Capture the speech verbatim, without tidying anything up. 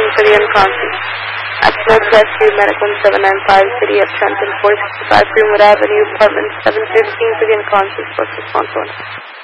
for the unconscious. Exmo Rescue Medical seven nine five, City of Trenton, four sixty-five Greenwood Avenue, Apartment seven fifteen for the unconscious. First response one.